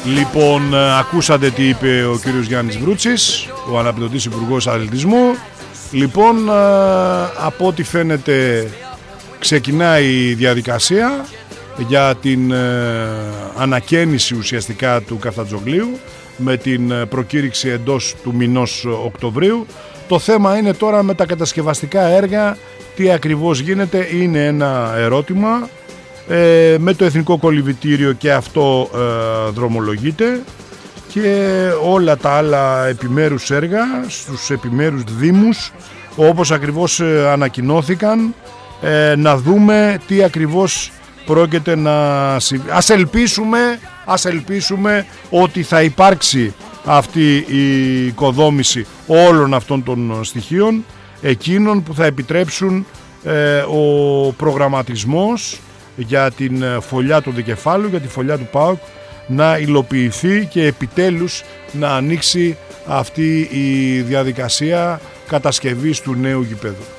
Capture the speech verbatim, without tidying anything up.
Λοιπόν, ακούσατε τι είπε ο κύριος Γιάννης Βρούτσης, ο αναπληρωτής Υπουργός Αθλητισμού. Λοιπόν, από ό,τι φαίνεται ξεκινάει η διαδικασία για την ανακαίνιση ουσιαστικά του Καφτατζογλίου με την προκήρυξη εντός του μηνός Οκτωβρίου. Το θέμα είναι τώρα με τα κατασκευαστικά έργα, τι ακριβώς γίνεται, είναι ένα ερώτημα. Ε, με το Εθνικό Κολυμβητήριο και αυτό ε, δρομολογείται, και όλα τα άλλα επιμέρους έργα στους επιμέρους δήμους, όπως ακριβώς ε, ανακοινώθηκαν, ε, να δούμε τι ακριβώς πρόκειται να συμβεί. Ας ελπίσουμε, ας ελπίσουμε ότι θα υπάρξει αυτή η οικοδόμηση όλων αυτών των στοιχείων, εκείνων που θα επιτρέψουν ε, ο προγραμματισμός για την φωλιά του δικεφάλου, για τη φωλιά του ΠΑΟΚ να υλοποιηθεί και επιτέλους να ανοίξει αυτή η διαδικασία κατασκευής του νέου γηπέδου.